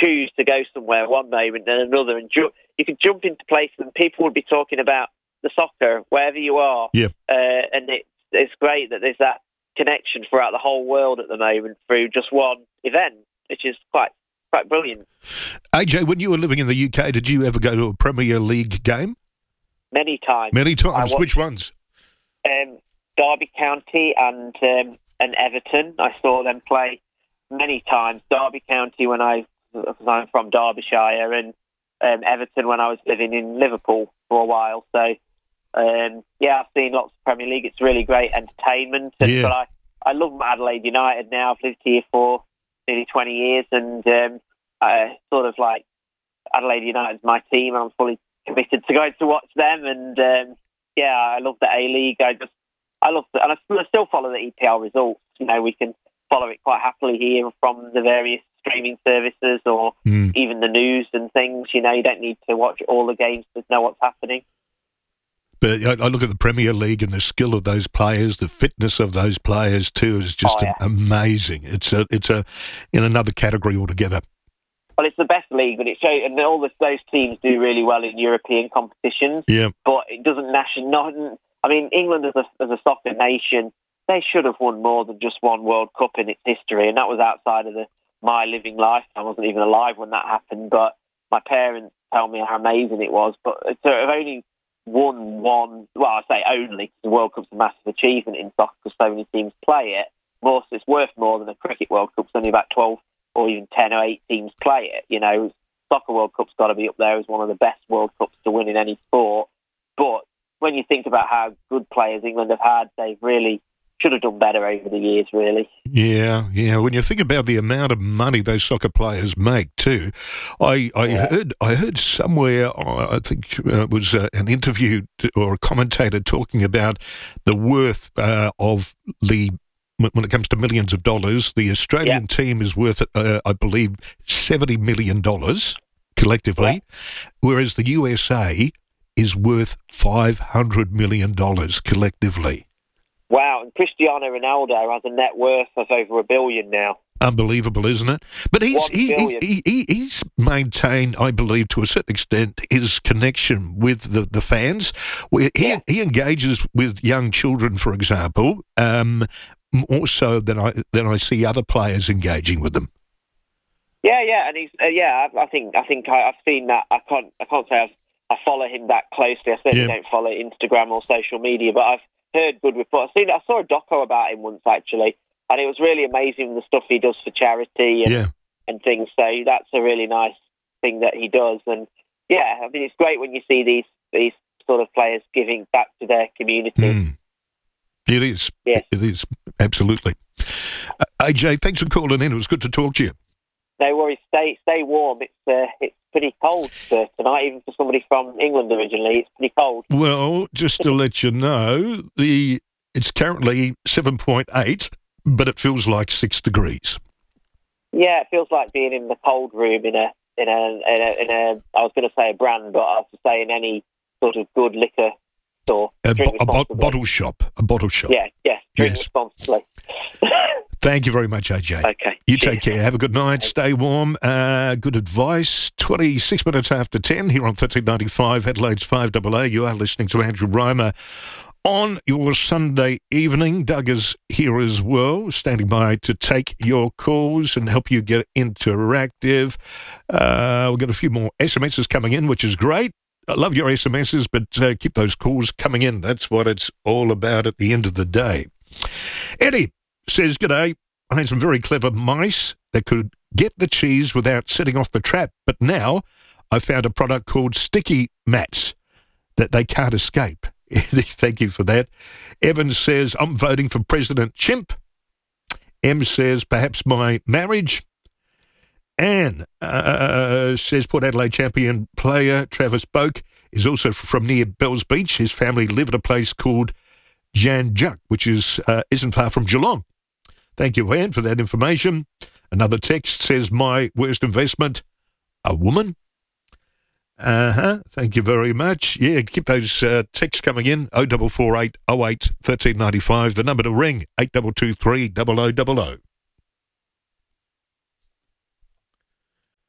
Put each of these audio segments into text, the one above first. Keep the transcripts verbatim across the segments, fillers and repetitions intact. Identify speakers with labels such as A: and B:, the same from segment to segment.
A: choose to go somewhere one moment and another, and ju- you could jump into places and people would be talking about the soccer wherever you are.
B: Yeah.
A: Uh, and it, it's great that there's that connection throughout the whole world at the moment through just one event, which is quite quite brilliant.
B: A J, when you were living in the U K, did you ever go to a Premier League game?
A: Many times.
B: Many times.
A: watched,
B: Which ones?
A: Um, Derby County and um, and Everton. I saw them play many times. Derby County when I, because I'm from Derbyshire, and um, Everton when I was living in Liverpool for a while. So, um, yeah, I've seen lots of Premier League. It's really great entertainment. And,
B: Yeah.
A: But I, I love Adelaide United now. I've lived here for nearly twenty years, and um, I sort of like Adelaide United's my team. I'm fully committed to going to watch them. And, um, yeah, I love the A-League. I just, I love the, and I still follow the E P L results. You know, we can follow it quite happily here from the various streaming services or
B: Mm.
A: even the news and things. You know, you don't need to watch all the games to know what's happening.
B: But I, I look at the Premier League and the skill of those players, the fitness of those players too is just
A: Oh, yeah.
B: amazing. It's a, it's a, in another category altogether.
A: Well, it's the best league, but it shows, and all this, those teams do really well in European competitions.
B: Yeah.
A: But it doesn't national. Not, I mean, England as a as a soccer nation, they should have won more than just one World Cup in its history, and that was outside of the my living life. I wasn't even alive when that happened, but my parents tell me how amazing it was. But to have only won one, well, I say only, because the World Cup's a massive achievement in soccer because so many teams play it. More, it's worth more than a cricket World Cup. It's only about twelve or even ten or eight teams play it. You know, soccer World Cup's got to be up there as one of the best World Cups to win in any sport. But when you think about how good players England have had, they've really should have done better over the years, really.
B: Yeah, yeah. When you think about the amount of money those soccer players make, too, I, I
A: Yeah.
B: heard I heard somewhere, uh, I think uh, it was uh, an interview to, or a commentator talking about the worth uh, of the, when it comes to millions of dollars, the Australian
A: Yeah.
B: team is worth, uh, I believe, seventy million dollars collectively,
A: Yeah.
B: whereas the U S A is worth five hundred million dollars collectively.
A: Wow, and Cristiano Ronaldo has a net worth of over a billion now.
B: Unbelievable, isn't it? But he's
A: One
B: he, he,
A: billion.
B: he, he he's maintained, I believe, to a certain extent, his connection with the, the fans. Where he
A: Yeah.
B: he engages with young children, for example, um, more so than I than I see other players engaging with them.
A: Yeah, yeah, and he's uh, yeah. I, I think I think I, I've seen that. I can't I can't say I've, I follow him that closely. I certainly
B: Yeah.
A: don't follow Instagram or social media, but I've heard good reports. I've seen I saw a doco about him once actually, and it was really amazing the stuff he does for charity and,
B: Yeah.
A: and things. So that's a really nice thing that he does. And yeah, I mean it's great when you see these these sort of players giving back to their community.
B: Mm. It is.
A: Yeah.
B: It is. Absolutely. Uh, A J, thanks for calling in. It was good to talk to you.
A: No worries, stay stay warm. It's uh, it's pretty cold uh, tonight, even for somebody from England originally. It's pretty cold.
B: Well, just to let you know, the it's currently seven point eight, but it feels like six degrees.
A: Yeah, it feels like being in the cold room in a in a in a, in a I was going to say a brand, but I was to say in any sort of good liquor store.
B: A,
A: Drink
B: bo- a bo-
A: responsibly.
B: bottle shop. A bottle shop.
A: Yeah, yes, drink
B: Yes.
A: responsibly.
B: Thank you very much, A J.
A: Okay.
B: You
A: cheers.
B: take care. Have a good night. Stay warm. Uh, good advice. twenty-six minutes after ten here on thirteen ninety-five, Adelaide's five A A. You are listening to Andrew Reimer on your Sunday evening. Doug is here as well, standing by to take your calls and help you get interactive. Uh, we've got a few more S M Ses coming in, which is great. I love your S M Ses, but uh, keep those calls coming in. That's what it's all about at the end of the day. Eddie says, "G'day. I had some very clever mice that could get the cheese without setting off the trap, but now I found a product called sticky mats that they can't escape." Thank you for that. Evan says, "I'm voting for President Chimp." M says, "Perhaps my marriage." Anne uh, says, "Port Adelaide champion player Travis Boak is also from near Bells Beach. His family live at a place called Janjuk, which is uh, isn't far from Geelong." Thank you, Anne, for that information. Another text says, "My worst investment, a woman." Uh-huh. Thank you very much. Yeah, keep those uh, texts coming in. oh four four eight oh eight one three nine five. The number to ring, eight two two three, double oh double oh.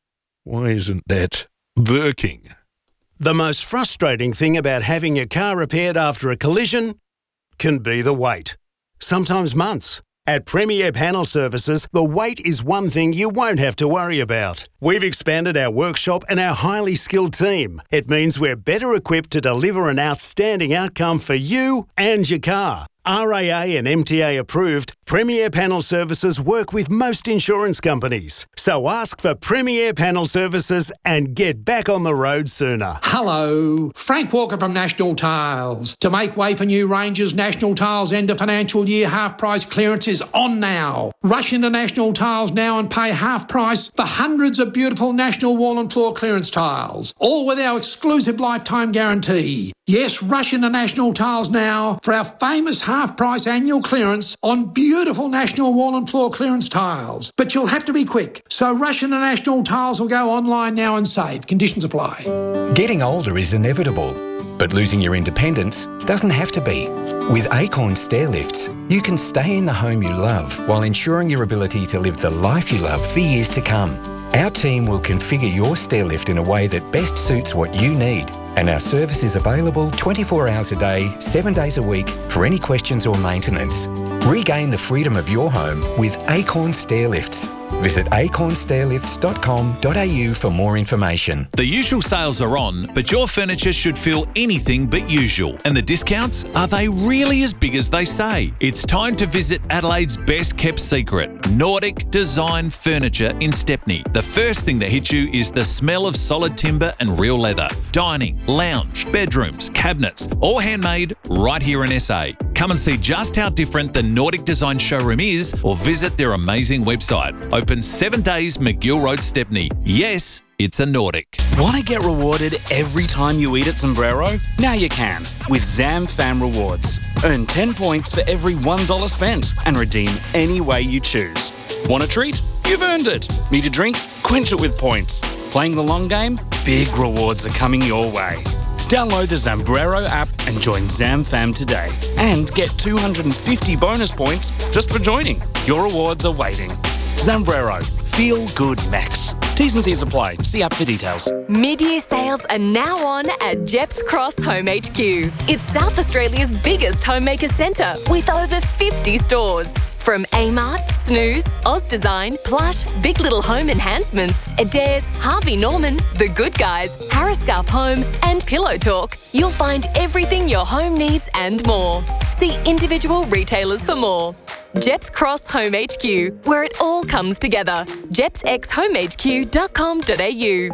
B: Why isn't that working?
C: The most frustrating thing about having your car repaired after a collision can be the wait. Sometimes months. At Premier Panel Services, the wait is one thing you won't have to worry about. We've expanded our workshop and our highly skilled team. It means we're better equipped to deliver an outstanding outcome for you and your car. R A A and M T A approved, Premier Panel Services work with most insurance companies. So ask for Premier Panel Services and get back on the road sooner.
D: Hello, Frank Walker from National Tiles. To make way for new ranges, National Tiles end of financial year half price clearance is on now. Rush into National Tiles now and pay half price for hundreds of beautiful National wall and floor clearance tiles, all with our exclusive lifetime guarantee. Yes, rush into National Tiles now for our famous half-price annual clearance on beautiful National wall and floor clearance tiles. But you'll have to be quick, so rush into National Tiles or go online now and save. Conditions apply.
E: Getting older is inevitable, but losing your independence doesn't have to be. With Acorn Stairlifts, you can stay in the home you love while ensuring your ability to live the life you love for years to come. Our team will configure your stairlift in a way that best suits what you need. And our service is available twenty-four hours a day, seven days a week for any questions or maintenance. Regain the freedom of your home with Acorn Stairlifts. Visit acorn stairlifts dot com dot a u for more information.
F: The usual sales are on, but your furniture should feel anything but usual. And the discounts, are they really as big as they say? It's time to visit Adelaide's best kept secret, Nordic Design Furniture in Stepney. The first thing that hits you is the smell of solid timber and real leather. Dining, lounge, bedrooms, cabinets, all handmade right here in S A. Come and see just how different the Nordic Design showroom is or visit their amazing website. Open seven days, McGill Road, Stepney. Yes, it's a Nordic.
G: Want to get rewarded every time you eat at Sombrero? Now you can with Zam Fam Rewards. Earn ten points for every one dollar spent and redeem any way you choose. Want a treat? You've earned it. Need a drink? Quench it with points. Playing the long game? Big rewards are coming your way. Download the Zambrero app and join ZamFam today. And get two hundred fifty bonus points just for joining. Your rewards are waiting. Zambrero. Feel good max. T's and C's apply. See app for details.
H: Mid-year sales are now on at Jeps Cross Home H Q. It's South Australia's biggest homemaker centre with over fifty stores. From Amart, Snooze, Oz Design, Plush, Big Little Home Enhancements, Adairs, Harvey Norman, The Good Guys, Harriscalf Home and Pillow Talk, you'll find everything your home needs and more. See individual retailers for more. Jeps Cross Home H Q, where it all comes together. jeps x home h q dot com dot a u.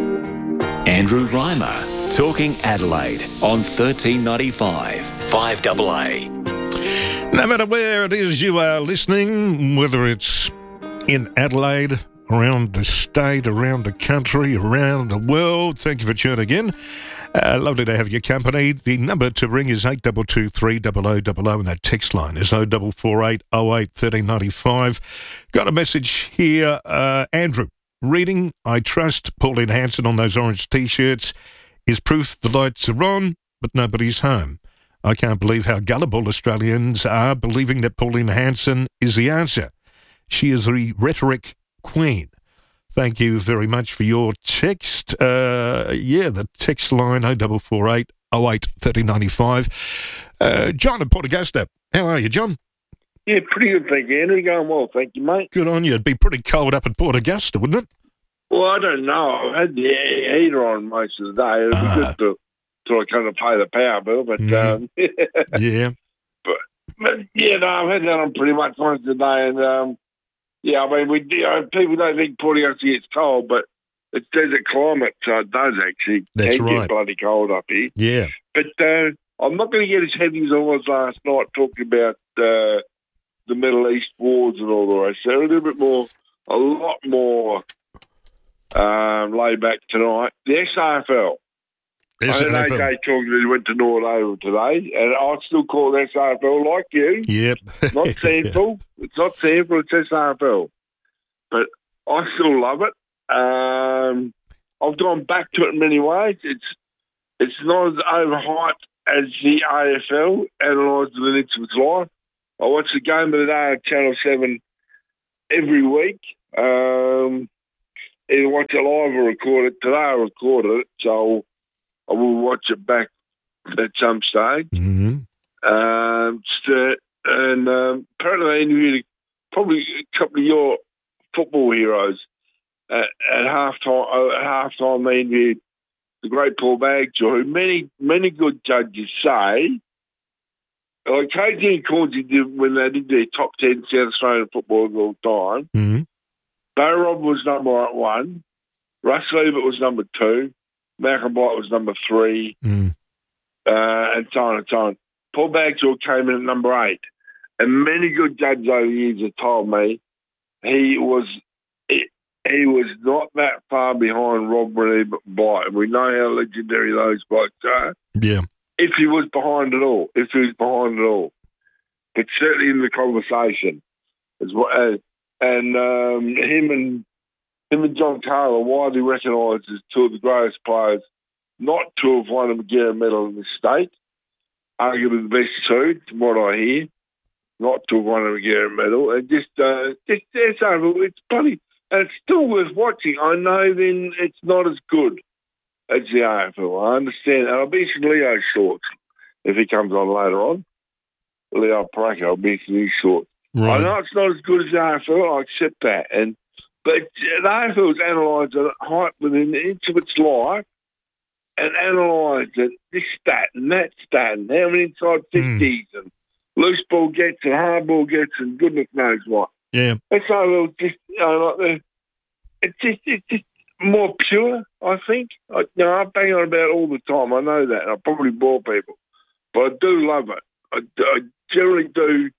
I: Andrew Reimer, talking Adelaide on thirteen ninety-five, five A A.
B: No matter where it is you are listening, whether it's in Adelaide, around the state, around the country, around the world, thank you for tuning in. Uh, lovely to have your company. The number to ring is eight two two three zero zero zero zero and that text line is oh four four eight oh eight one three nine five. Got a message here. Uh, Andrew, reading, I trust Pauline Hanson on those orange T-shirts is proof the lights are on, but nobody's home. I can't believe how gullible Australians are believing that Pauline Hanson is the answer. She is the rhetoric queen. Thank you very much for your text. Uh, yeah, the text line oh four four eight oh eight one three nine five. Uh, John in Port Augusta. How are you, John?
J: Yeah, pretty good, thank you, Andrew. Going well, thank you, mate.
B: Good on you. It'd be pretty cold up at Port Augusta, wouldn't it?
J: Well, I don't know. I've had the heater on most of the day. It'd be
B: Ah.
J: good to sort of kind of pay the power bill, but
B: Mhm.
J: um,
B: Yeah.
J: but, but yeah, no, I've had that on pretty much most of the day, and um, yeah, I mean, we you know, people don't think Port Augusta gets cold, but it's desert climate, so it does actually.
B: That's
J: can
B: right.
J: Get bloody cold up here.
B: Yeah.
J: But uh, I'm not going to get as heavy as I was last night talking about uh, the Middle East wars and all the rest. So a little bit more, a lot more um, laid back tonight. The S A F L.
B: S A F L.
J: I heard A J talking that he went to North Oval today, and I still call it S A F L like you.
B: Yep.
J: Not Sandful. It's not Sandful, it's S A F L. But I still love it. Um, I've gone back to it in many ways. It's it's not as overhyped as the A F L, analysed the minutes of its life. I watch the game of the day on Channel seven every week. Um, either watch it live or record it. Today I recorded it, so I will watch it back at some stage.
B: Mm-hmm.
J: Um, st- and um, apparently they interviewed probably a couple of your football heroes at, at halftime. Uh, at halftime, they interviewed the great Paul Bagjaw, who many many good judges say, like K G and Cornsey did when they did their top ten South Australian footballers of all time.
B: Mm-hmm.
J: Barry Robb was number one, Russ Liebert was number two, Malcolm Blight was number three,
B: mm.
J: uh, and so on and so on. Paul Bagjaw came in at number eight. And many good judges over the years have told me he was he, he was not that far behind Rob Liebert and Blight. We know how legendary those blokes are.
B: Yeah.
J: If he was behind it all, if he was behind it all. But certainly in the conversation. As well, uh, and um, him and him and John Carter are widely recognised as two of the greatest players not to have won a Maghera medal in the state. Arguably the best two, from what I hear. Not to have won a Maghera medal. And just, uh, just, it's over. It's funny. And it's still worth watching. I know then it's not as good as the A F L. I understand. And I'll be some Leo shorts if he comes on later on. Leo Paraka, I'll be some his shorts.
B: Right.
J: I know it's not as good as the A F L. I accept that. And But the A F L's analysed it height within the inch of its life and analysed it, this stat and that stat and how many inside fifties mm. and loose ball gets and hard ball gets and goodness knows what.
B: Yeah.
J: It's a little just, you know, like the, it's just, it's just more pure, I think. I, you know, I bang on about it all the time. I know that. And I probably bore people. But I do love it. I, I generally do.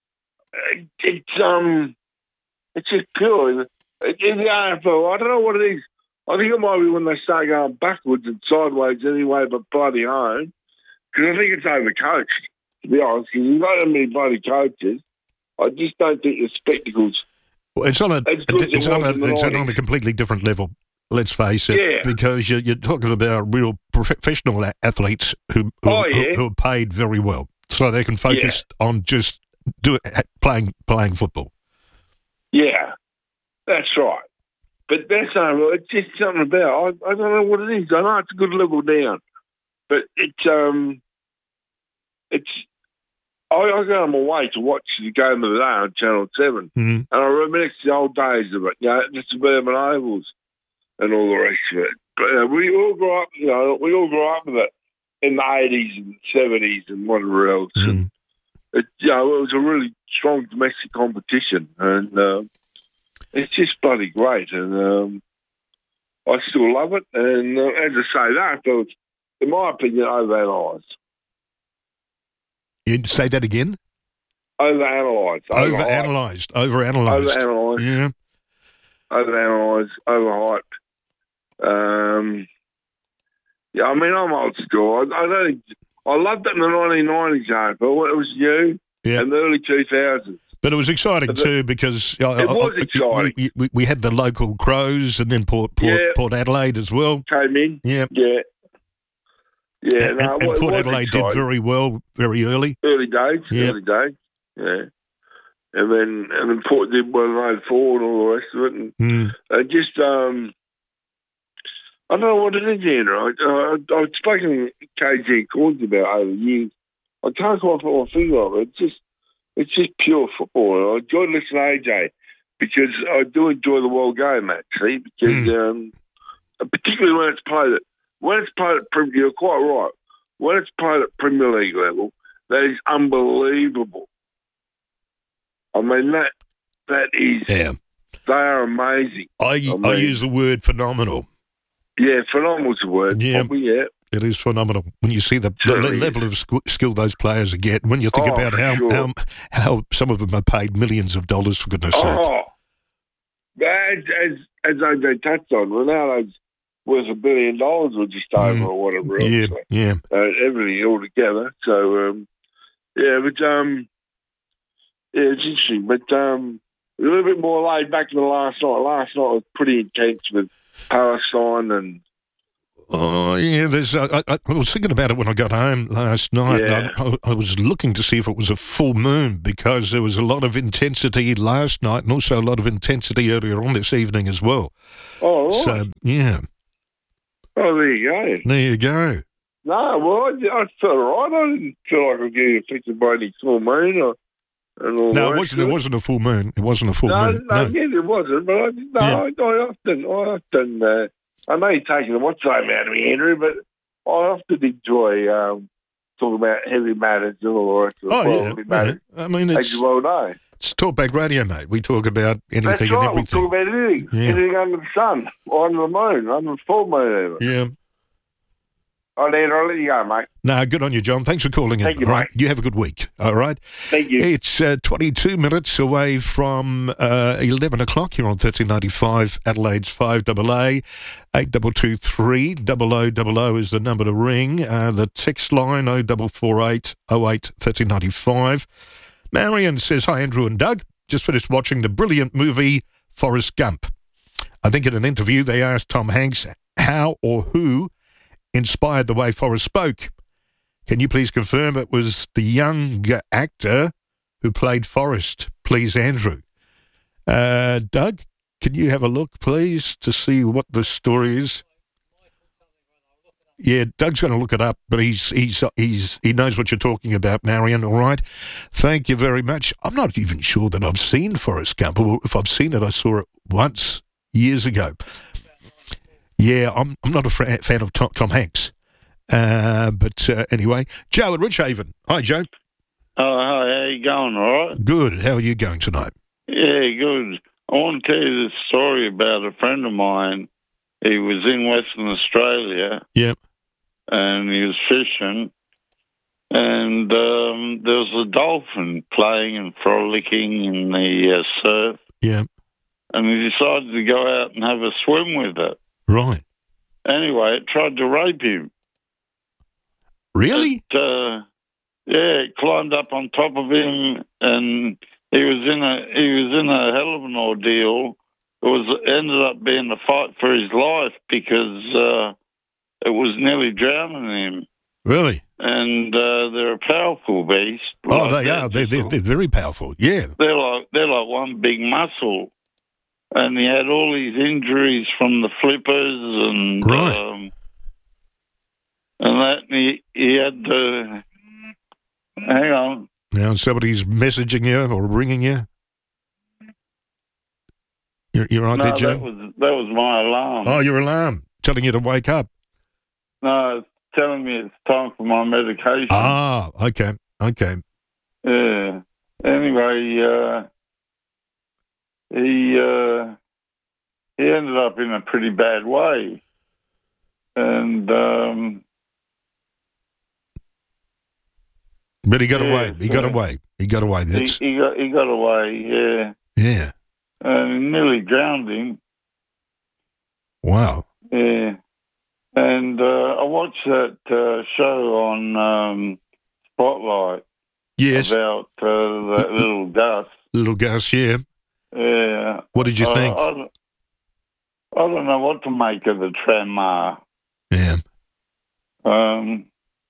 J: It, it's, um, it's just pure. It, in the A F L, I don't know what it is. I think it might be when they start going backwards and sideways anyway, but bloody home. Because I think it's overcoached. To be honest, because there's not that many bloody coaches. I just don't think the spectacles.
B: Well, it's on a
J: as good as
B: it's
J: it
B: on
J: was
B: a
J: in the
B: it's on
J: nineties.
B: a completely different level. Let's face it,
J: Yeah.
B: because you're, you're talking about real professional a- athletes who who,
J: Oh, yeah.
B: who who are paid very well, so they can focus on just do it, playing playing football.
J: Yeah, that's right. But that's not. It's just something about. I, I don't know what it is. I know it's a good level down, but it's um, it's. I, I go on my way to watch the game of the day on Channel Seven,
B: Mm-hmm.
J: and I reminisce the old days of it. You know, the suburban ovals and all the rest of it. But uh, we all grew up. You know, we all grew up with it in the eighties and seventies and whatever else.
B: Mm-hmm.
J: And it, you know, it was a really strong domestic competition, and uh, it's just bloody great. And um, I still love it. And uh, as I say, that was, in my opinion, overanalyzed.
B: You say that again?
J: Overanalyzed.
B: Overanalyzed. Overanalyzed.
J: Overanalyzed.
B: Yeah.
J: Overanalyzed. Overhyped. Um, yeah, I mean, I'm old school. I, I don't. think- I loved it in the nineteen nineties, A F L. It was you
B: Yeah.
J: and the early two thousands.
B: But it was exciting
J: But the-
B: too because uh,
J: It was
B: uh,
J: exciting.
B: We, we, we had the local Crows and then Port Port,
J: Yeah.
B: Port Adelaide as well.
J: Came in.
B: Yeah.
J: Yeah. Yeah,
B: and,
J: no,
B: and
J: it was
B: Port Adelaide
J: exciting.
B: did very well very early.
J: Early days,
B: Yeah.
J: early days, yeah. And then and then Port did well in oh four and all the rest of it. And
B: Mm.
J: uh, just, um, I don't know what it is, Andrew. I, uh, I've spoken to K G Corns about over the years. I can't quite put my finger on it. It's just, it's just pure football. I enjoy listening to A J because I do enjoy the world game, actually, because
B: Mm.
J: um, particularly when it's played at When it's played at Premier, you're quite right. When it's played at Premier League level, that is unbelievable. I mean, that that is.
B: Yeah.
J: They are amazing.
B: I,
J: I
B: I
J: mean-
B: use the word phenomenal.
J: Yeah, phenomenal's the word.
B: Yeah.
J: Probably, yeah.
B: It is phenomenal when you see the, the le-
J: Certainly
B: level of squ- skill those players get. When you think
J: Oh,
B: about how,
J: sure.
B: how how some of them are paid millions of dollars, for goodness sake.
J: Oh, as as as A J touched on, Ronaldo's worth a billion dollars or just over
B: Mm.
J: or whatever else.
B: Yeah, yeah.
J: Uh, everything all together. So um, yeah, but um, yeah, it's interesting. But um, a little bit more laid back than last night. Last night was pretty intense with Palestine and
B: Oh, yeah, there's. Uh, I, I was thinking about it when I got home last night.
J: Yeah.
B: I, I was looking to see if it was a full moon because there was a lot of intensity last night and also a lot of intensity earlier on this evening as well.
J: Oh, right.
B: So, yeah,
J: Oh, there you go.
B: there you go.
J: No, well, I, I felt all right. I didn't feel like I was getting affected by any full moon or and all
B: No,
J: that
B: it wasn't.
J: shit.
B: It wasn't a full moon. It wasn't a full
J: No,
B: moon.
J: no, yeah, it wasn't. But I, no,
B: Yeah.
J: I, I often, I often, uh, I know you're taking the what's name out of me, Andrew, but I often enjoy um, talking about heavy matters and all the rest of the
B: Oh,
J: world.
B: yeah.
J: Heavy matters,
B: yeah. I mean,
J: as
B: it's,
J: you well know.
B: it's talkback radio, mate. We talk about anything
J: That's
B: and
J: right. We
B: everything.
J: talk about anything,
B: Yeah.
J: anything under the sun, or under the moon, under the full moon. Even.
B: Yeah.
J: All right, Andrew, I'll let you go, mate.
B: No, good on you, John. Thanks for calling in.
J: Thank you,
B: all right?
J: mate.
B: You have a good week. All right.
J: Thank you.
B: It's uh, twenty-two minutes away from uh, eleven o'clock. You're on thirteen ninety-five, Adelaide's five A A. eight two two three, double oh double oh is the number to ring. Uh, the text line, oh four four eight, oh eight, one three nine five. Marion says, hi, Andrew and Doug. Just finished watching the brilliant movie Forrest Gump. I think in an interview they asked Tom Hanks how or who inspired the way Forrest spoke. Can you please confirm it was the young actor who played Forrest? Please, Andrew. Uh, Doug, can you have a look, please, to see what the story is? Yeah, Doug's going to look it up, but he's he's he's he knows what you're talking about, Marion. All right, thank you very much. I'm not even sure that I've seen Forrest Gump, or if I've seen it, I saw it once years ago. Yeah, I'm I'm not a fra- fan of Tom, Tom Hanks, uh, but uh, anyway, Joe at Richhaven. Hi, Joe.
K: Oh, hi, how you going, all right?
B: Good. How are you going tonight?
K: Yeah, good. I want to tell you this story about a friend of mine. He was in Western Australia.
B: Yep.
K: And he was fishing, and um, there was a dolphin playing and frolicking in the uh, surf.
B: Yeah.
K: And he decided to go out and have a swim with it.
B: Right.
K: Anyway, it tried to rape him.
B: Really?
K: It, uh, yeah, it climbed up on top of him, and he was in a he was in a hell of an ordeal. It was ended up being a fight for his life because uh, it was nearly drowning him.
B: Really?
K: And uh, they're a powerful beast.
B: Oh,
K: Like
B: they
K: they're
B: are. They're,
K: just
B: they're,
K: a-
B: they're very powerful. Yeah.
K: They're like they're like one big muscle. And he had all these injuries from the flippers and
B: Right.
K: um, and that and he he had to hang on.
B: Now somebody's messaging you or ringing you. You're, you're right
K: No,
B: there, Joe.
K: that was that was my alarm.
B: Oh, your alarm telling you to wake up.
K: No, it's telling me it's time for my medication.
B: Ah, okay, okay.
K: Yeah. Anyway, uh, he uh, he ended up in a pretty bad way, and um,
B: But he got
K: Yeah,
B: away. He got
K: so-
B: away. He got away.
K: he,
B: That's
K: he got he got away. Yeah,
B: yeah.
K: and it nearly drowned him.
B: Wow.
K: Yeah, and uh, I watched that uh, show on um, Spotlight
B: Yes,
K: about uh, that little Gus.
B: little Gus. Yeah.
K: Yeah.
B: What did you
K: I-
B: think?
K: I, don't- I don't know what to make of the trammer.
B: Yeah.
K: Um,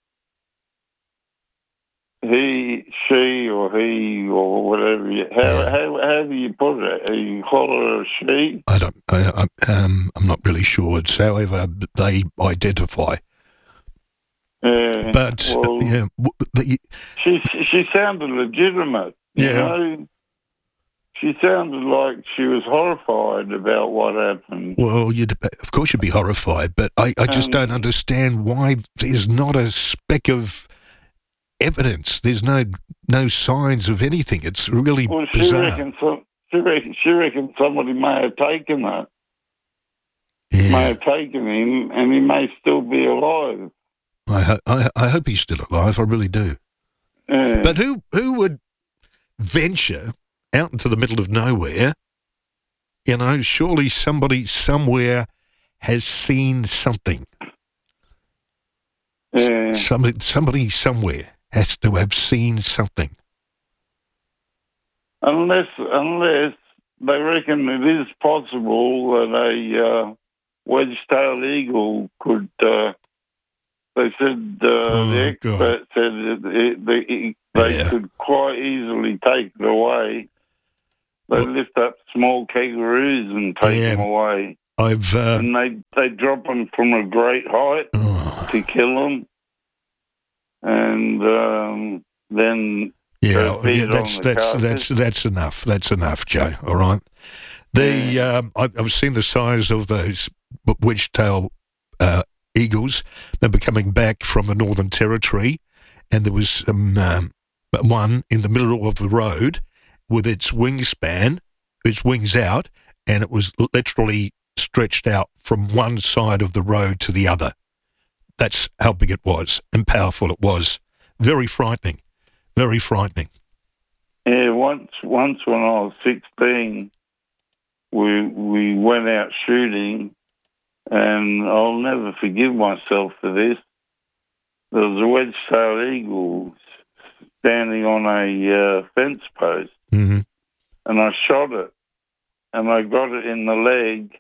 K: he, she, or he, or whatever. You, how,
B: Yeah.
K: how how do you put it? You call her a she?
B: I don't. I, I, um, I'm not really sure. It's however they identify.
K: Yeah.
B: But uh,
K: well,
B: yeah, w- the,
K: she she sounded legitimate. You
B: Yeah.
K: know? She sounded like she was horrified about what happened.
B: well, you'd of course you'd be horrified, but I, I just
K: Um,
B: don't understand why there's not a speck of evidence. There's no no signs of anything. It's really
K: Well, she
B: bizarre.
K: reckons some, she reckons she reckons somebody may have taken her,
B: Yeah.
K: may have taken him, and he may still be alive.
B: I, ho- I I hope he's still alive. I really do.
K: Yeah.
B: But who who would venture out into the middle of nowhere? You know, surely somebody somewhere has seen something.
K: yeah.
B: Somebody somebody somewhere has to have seen something.
K: Unless unless they reckon it is possible that a uh, wedge-tailed eagle could. Uh, they said uh,
B: Oh,
K: the expert
B: God.
K: said that it, they, they
B: Yeah.
K: could quite easily take it away. They
B: Well-
K: lift up small kangaroos and take
B: Yeah.
K: them away,
B: I've uh,
K: and they they drop them from a great height
B: oh,
K: to kill them, and um, then
B: yeah,
K: Uh, feed
B: yeah,
K: it
B: that's
K: on the
B: that's
K: carcass.
B: that's that's enough. That's enough, Joe. All right. The um, I, I've seen the size of those wedge-tail uh, eagles. They were coming back from the Northern Territory, and there was um, um, one in the middle of the road with its wingspan, its wings out, and it was literally stretched out from one side of the road to the other. That's how big it was and powerful it was. Very frightening. Very frightening.
K: Yeah, once once when I was sixteen, we we went out shooting, and I'll never forgive myself for this. There was a wedge-tailed eagle standing on a uh, fence post,
B: Mm-hmm.
K: and I shot it, and I got it in the leg,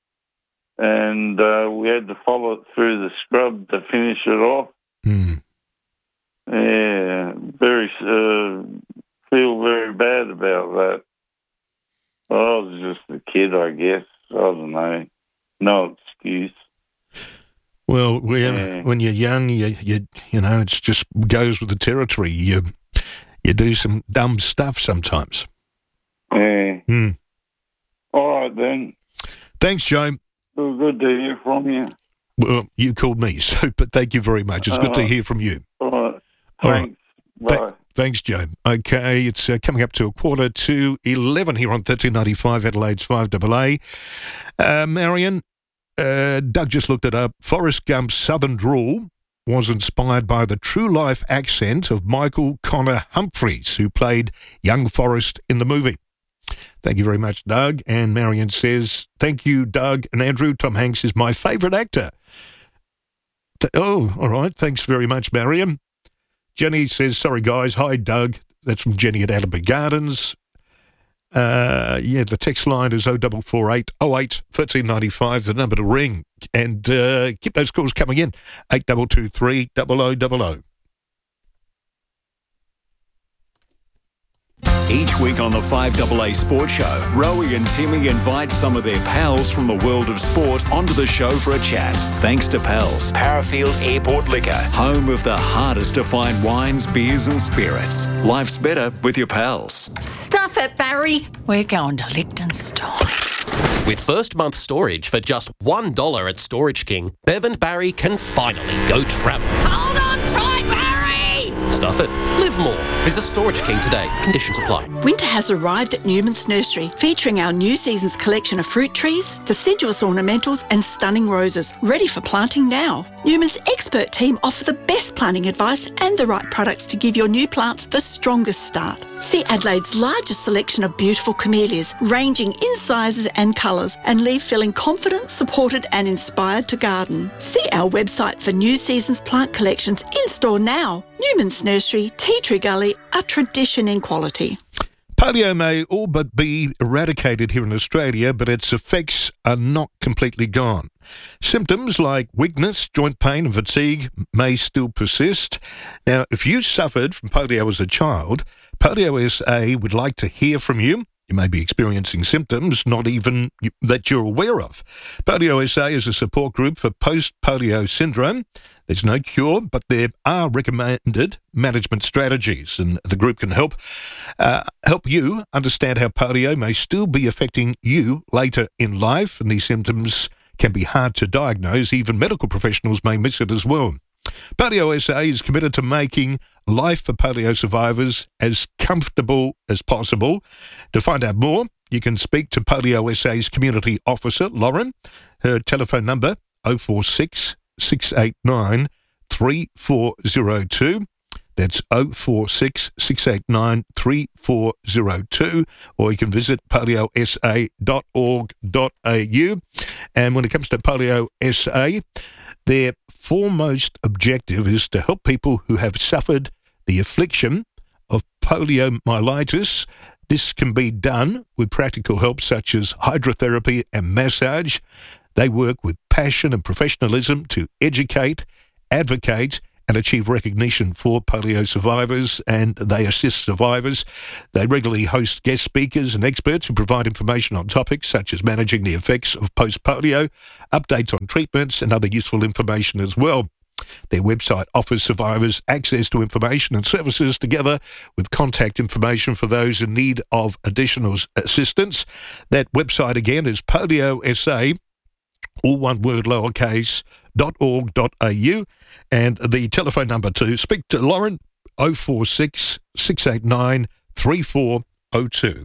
K: and uh, we had to follow it through the scrub to finish it off.
B: Mm.
K: Yeah, very uh, feel very bad about that. I was just a kid, I guess. I don't know. No excuse.
B: Well, when
K: Yeah.
B: when you're young, you you you know, it just goes with the territory. You you do some dumb stuff sometimes.
K: Yeah.
B: Hmm.
K: All right then.
B: Thanks, Joe.
K: It was good to hear from you.
B: Well, you called me, so but thank you very much. It's good to
K: Uh,
B: hear from you.
K: All right.
B: All right.
K: Thanks. Bye.
B: Th- Thanks, Joe. Okay, it's uh, coming up to a quarter to eleven here on thirteen ninety-five Adelaide's five A A. Uh, Marion, uh, Doug just looked it up. Forrest Gump's Southern drawl was inspired by the true life accent of Michael Connor Humphreys, who played young Forrest in the movie. Thank you very much, Doug. And Marion says, thank you, Doug and Andrew. Tom Hanks is my favourite actor. Th- oh, all right. Thanks very much, Marion. Jenny says, sorry, guys. Hi, Doug. That's from Jenny at Allenby Gardens. Uh, yeah, the text line is oh double four eight oh eight thirteen ninety-five, the number to ring. And uh, keep those calls coming in, eight two two three double oh double oh.
I: Each week on the five A A Sports Show, Rowie and Timmy invite some of their pals from the world of sport onto the show for a chat. Thanks to Pals, Parafield Airport Liquor, home of the hardest to find wines, beers and spirits. Life's better with your pals.
L: Stuff it, Barry. We're going to Liechtenstein.
M: With first month storage for just one dollar at Storage King, Bev and Barry can finally go travel.
L: Hold on tight, Barry!
M: Stuff it. Live more. Visit Storage King today. Conditions apply.
N: Winter has arrived at Newman's Nursery, featuring our new season's collection of fruit trees, deciduous ornamentals and stunning roses, ready for planting now. Newman's expert team offer the best planting advice and the right products to give your new plants the strongest start. See Adelaide's largest selection of beautiful camellias, ranging in sizes and colours, and leave feeling confident, supported and inspired to garden. See our website for new season's plant collections in store now. Newman's Nursery, Tea Tree Gully, a tradition in quality.
B: Polio may all but be eradicated here in Australia, but its effects are not completely gone. Symptoms like weakness, joint pain and fatigue may still persist. Now, if you suffered from polio as a child, Polio S A would like to hear from you. You may be experiencing symptoms not even that you're aware of. Polio S A is a support group for post-polio syndrome. There's no cure, but there are recommended management strategies, and the group can help uh, help you understand how polio may still be affecting you later in life, and these symptoms can be hard to diagnose. Even medical professionals may miss it as well. Polio S A is committed to making life for polio survivors as comfortable as possible. To find out more, you can speak to Polio S A's community officer, Lauren. Her telephone number, oh four six, six eight nine, three four oh two. That's oh four six, six eight nine, three four oh two, or you can visit polio s a dot org dot a u. And when it comes to Polio S A, their foremost objective is to help people who have suffered the affliction of poliomyelitis. This can be done with practical help such as hydrotherapy and massage. They work with passion and professionalism to educate, advocate, and achieve recognition for polio survivors, and they assist survivors. They regularly host guest speakers and experts who provide information on topics such as managing the effects of post-polio, updates on treatments, and other useful information as well. Their website offers survivors access to information and services together with contact information for those in need of additional assistance. That website again is poliosa, all one word lowercase, .org.au, and the telephone number to speak to Lauren, oh four six, six eight nine, three four oh two.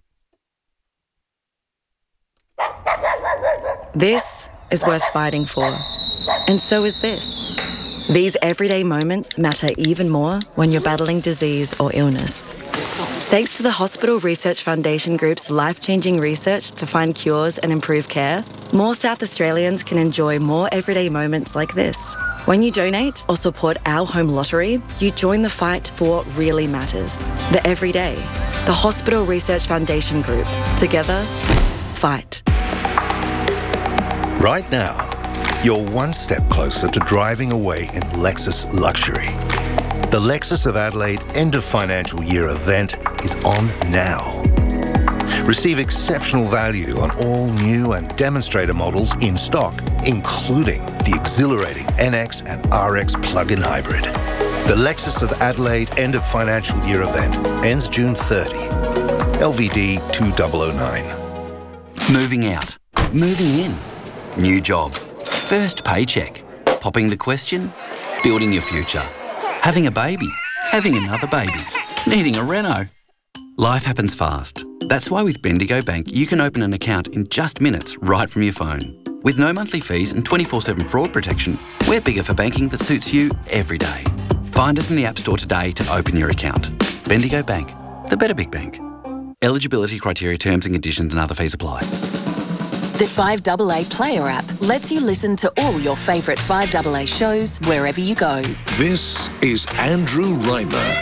O: This is worth fighting for, and so is this. These everyday moments matter even more when you're battling disease or illness. Thanks to the Hospital Research Foundation Group's life-changing research to find cures and improve care, more South Australians can enjoy more everyday moments like this. When you donate or support our home lottery, you join the fight for what really matters, the everyday. The Hospital Research Foundation Group. Together, fight.
P: Right now, you're one step closer to driving away in Lexus luxury. The Lexus of Adelaide end of financial year event is on now. Receive exceptional value on all new and demonstrator models in stock, including the exhilarating N X and R X plug-in hybrid. The Lexus of Adelaide end of financial year event ends June thirtieth. L V D two thousand nine.
Q: Moving out. Moving in. New job. First paycheck. Popping the question. Building your future. Having a baby. Having another baby. Needing a reno. Life happens fast. That's why with Bendigo Bank, you can open an account in just minutes right from your phone. With no monthly fees and twenty-four seven fraud protection, we're bigger for banking that suits you every day. Find us in the App Store today to open your account. Bendigo Bank, the better big bank. Eligibility criteria, terms and conditions and other fees apply.
R: The five A A Player app lets you listen to all your favourite five A A shows wherever you go.
I: This is Andrew Reimer.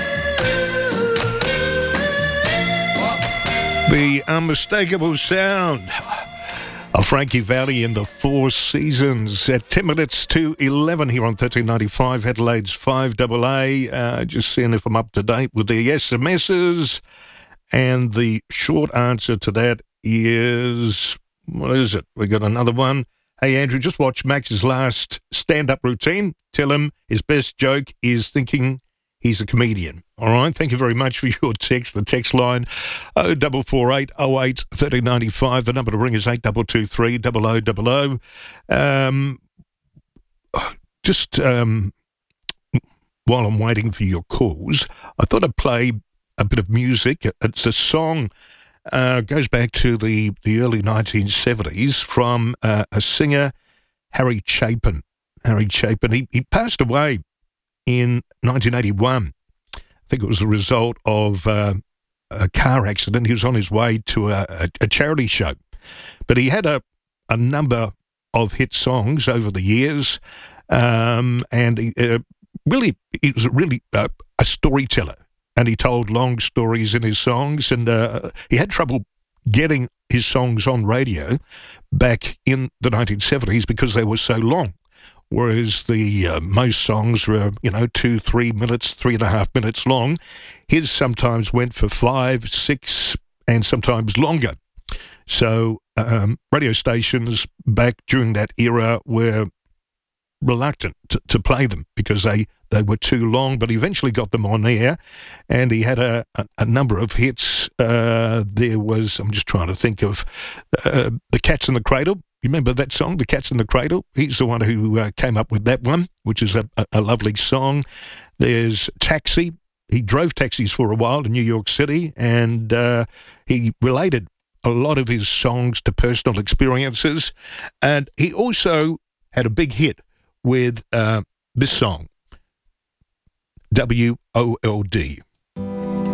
B: The unmistakable sound of Frankie Valli in the Four Seasons at ten minutes to eleven here on thirteen ninety-five, Adelaide's five A A. Uh, just seeing if I'm up to date with the S M Ses. And the short answer to that is, what is it? We got another one. Hey, Andrew, just watch Max's last stand-up routine. Tell him his best joke is thinking he's a comedian. All right, thank you very much for your text. The text line, oh four four eight oh eight one three nine five. The number to ring is eight two two three oh oh oh oh. Um, just um, while I'm waiting for your calls, I thought I'd play a bit of music. It's a song, uh, goes back to the, the early nineteen seventies from uh, a singer, Harry Chapin. Harry Chapin, he, he passed away in nineteen eighty-one. I think it was a result of uh, a car accident. He was on his way to a, a, a charity show. But he had a, a number of hit songs over the years, um, and he, uh, really, he was really uh, a storyteller, and he told long stories in his songs, and uh, he had trouble getting his songs on radio back in the nineteen seventies because they were so long. Whereas the uh, most songs were, you know, two, three minutes, three and a half minutes long. His sometimes went for five, six, and sometimes longer. So um, radio stations back during that era were reluctant to, to play them because they, they were too long, but he eventually got them on air, and he had a, a, a number of hits. Uh, there was, I'm just trying to think of, uh, The Cat's in the Cradle. You remember that song, The Cat's in the Cradle? He's the one who uh, came up with that one, which is a, a, a lovely song. There's Taxi. He drove taxis for a while in New York City, and uh, he related a lot of his songs to personal experiences. And he also had a big hit with uh, this song, W O L D.